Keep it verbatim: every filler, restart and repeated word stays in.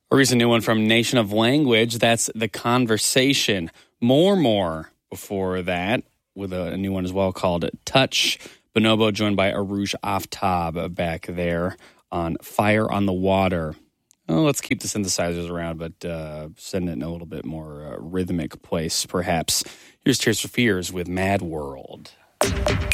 A recent new one from Nation of Language, that's The Conversation. More More before that, with a, a new one as well called Touch. Bonobo joined by Aruj Aftab back there on Fire on the Water. Oh, let's keep the synthesizers around, but uh, send it in a little bit more uh, rhythmic place, perhaps. Here's Tears for Fears with Mad World.